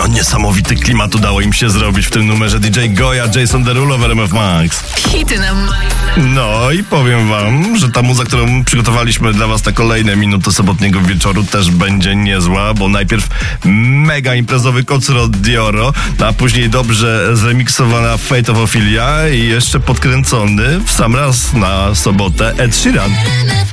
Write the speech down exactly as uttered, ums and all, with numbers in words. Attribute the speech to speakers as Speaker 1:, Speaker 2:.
Speaker 1: No niesamowity klimat udało im się zrobić w tym numerze. D J Goya, Jason Derulo w R M F Max.
Speaker 2: Hity na Max.
Speaker 1: No i powiem wam, że ta muza, którą przygotowaliśmy dla was na kolejne minuty sobotniego wieczoru też będzie niezła, bo najpierw mega imprezowy koncert od Dioro, a później dobrze zremiksowana Fate of Ophelia i jeszcze podkręcony w sam raz na sobotę Ed Sheeran.